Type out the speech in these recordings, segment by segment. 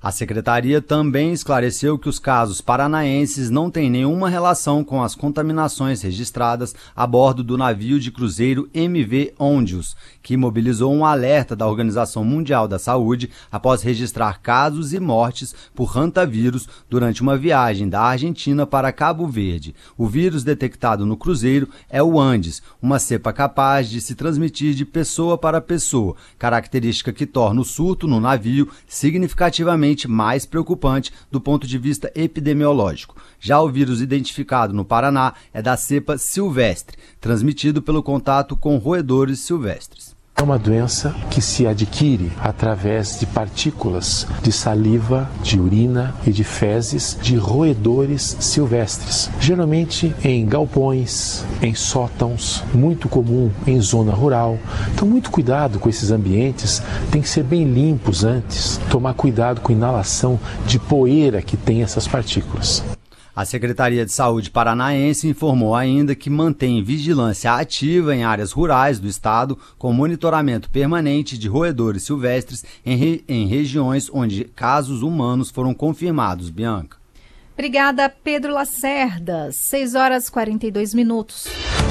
A secretaria também esclareceu que os casos paranaenses não têm nenhuma relação com as contaminações registradas a bordo do navio de cruzeiro MV Ondius, que mobilizou um alerta da Organização Mundial da Saúde após registrar casos e mortes por hantavírus durante uma viagem da Argentina para Cabo Verde. O vírus detectado no cruzeiro é o Andes, uma cepa capaz de se transmitir de pessoa para pessoa, característica que torna o surto no navio significativamente mais preocupante do ponto de vista epidemiológico. Já o vírus identificado no Paraná é da cepa silvestre, transmitido pelo contato com roedores silvestres. É uma doença que se adquire através de partículas de saliva, de urina e de fezes de roedores silvestres. Geralmente em galpões, em sótãos, muito comum em zona rural. Então muito cuidado com esses ambientes, tem que ser bem limpos antes. Tomar cuidado com a inalação de poeira que tem essas partículas. A Secretaria de Saúde paranaense informou ainda que mantém vigilância ativa em áreas rurais do estado, com monitoramento permanente de roedores silvestres em regiões onde casos humanos foram confirmados. Bianca. Obrigada, Pedro Lacerda. 6h42.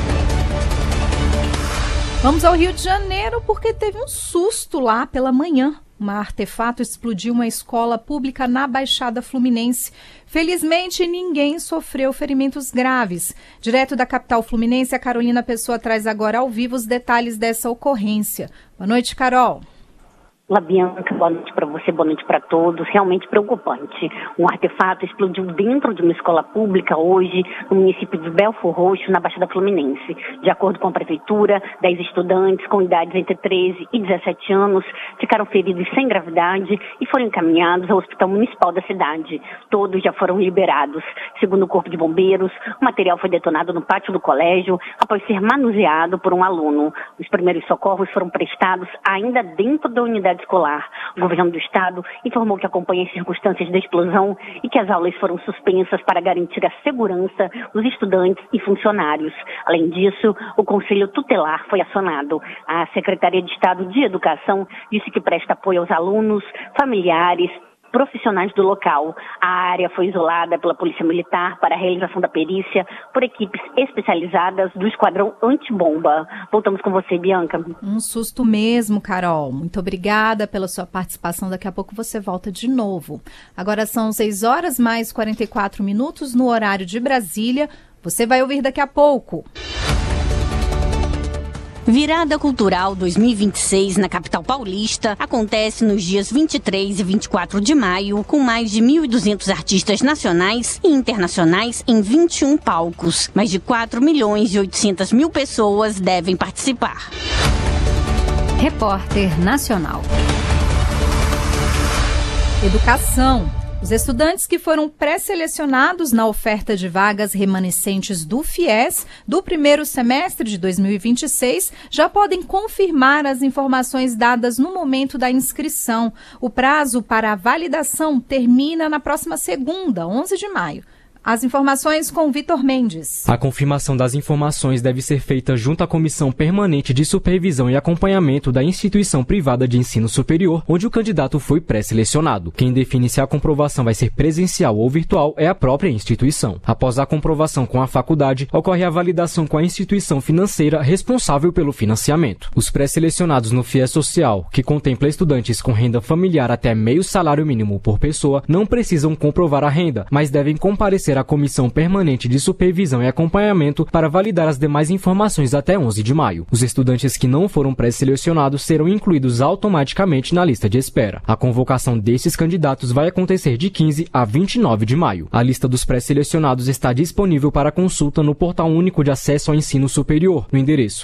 Vamos ao Rio de Janeiro porque teve um susto lá pela manhã. Um artefato explodiu uma escola pública na Baixada Fluminense. Felizmente, ninguém sofreu ferimentos graves. Direto da capital fluminense, a Carolina Pessoa traz agora ao vivo os detalhes dessa ocorrência. Boa noite, Carol. Olá, Bianca, boa noite para você, boa noite para todos. Realmente preocupante. Um artefato explodiu dentro de uma escola pública hoje no município de Belfor Roxo, na Baixada Fluminense. De acordo com a prefeitura, 10 estudantes com idades entre 13 e 17 anos ficaram feridos sem gravidade e foram encaminhados ao Hospital Municipal da cidade. Todos já foram liberados. Segundo o Corpo de Bombeiros, o material foi detonado no pátio do colégio após ser manuseado por um aluno. Os primeiros socorros foram prestados ainda dentro da unidade escolar. O governo do estado informou que acompanha as circunstâncias da explosão e que as aulas foram suspensas para garantir a segurança dos estudantes e funcionários. Além disso, o Conselho Tutelar foi acionado. A Secretaria de Estado de Educação disse que presta apoio aos alunos, familiares, profissionais do local. A área foi isolada pela Polícia Militar para a realização da perícia por equipes especializadas do Esquadrão Antibomba. Voltamos com você, Bianca. Um susto mesmo, Carol. Muito obrigada pela sua participação. Daqui a pouco você volta de novo. Agora são 6h44 no horário de Brasília. Você vai ouvir daqui a pouco. Virada Cultural 2026 na capital paulista acontece nos dias 23 e 24 de maio, com mais de 1.200 artistas nacionais e internacionais em 21 palcos. Mais de 4.800.000 pessoas devem participar. Repórter Nacional. Educação. Os estudantes que foram pré-selecionados na oferta de vagas remanescentes do FIES do primeiro semestre de 2026 já podem confirmar as informações dadas no momento da inscrição. O prazo para a validação termina na próxima segunda, 11 de maio. As informações com Vitor Mendes. A confirmação das informações deve ser feita junto à Comissão Permanente de Supervisão e Acompanhamento da instituição privada de ensino superior, onde o candidato foi pré-selecionado. Quem define se a comprovação vai ser presencial ou virtual é a própria instituição. Após a comprovação com a faculdade, ocorre a validação com a instituição financeira responsável pelo financiamento. Os pré-selecionados no FIES Social, que contempla estudantes com renda familiar até meio salário mínimo por pessoa, não precisam comprovar a renda, mas devem comparecer à Comissão Permanente de Supervisão e Acompanhamento para validar as demais informações até 11 de maio. Os estudantes que não foram pré-selecionados serão incluídos automaticamente na lista de espera. A convocação desses candidatos vai acontecer de 15 a 29 de maio. A lista dos pré-selecionados está disponível para consulta no Portal Único de Acesso ao Ensino Superior, no endereço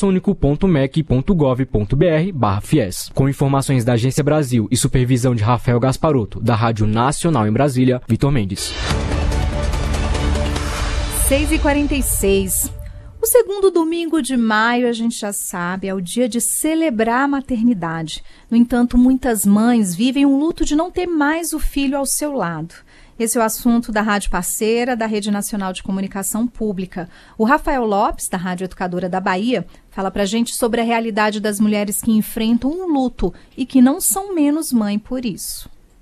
acessounico.mec.gov.br/FIES. Com informações da Agência Brasil e supervisão de Rafael Gasparotto, da Rádio Nacional em Brasília, Vitor Mendes. 6h46. O segundo domingo de maio, a gente já sabe, é o dia de celebrar a maternidade. No entanto, muitas mães vivem um luto de não ter mais o filho ao seu lado. Esse é o assunto da rádio parceira da Rede Nacional de Comunicação Pública. O Rafael Lopes, da Rádio Educadora da Bahia, fala pra gente sobre a realidade das mulheres que enfrentam um luto e que não são menos mãe por isso.